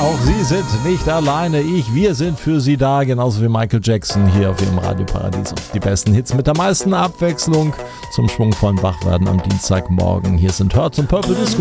auch Sie sind nicht alleine. Wir sind für Sie da, genauso wie Michael Jackson hier auf Ihrem Radioparadies. Die besten Hits mit der meisten Abwechslung zum schwungvollen Wachwerden am Dienstagmorgen. Hier sind Hertz und Purple Disco.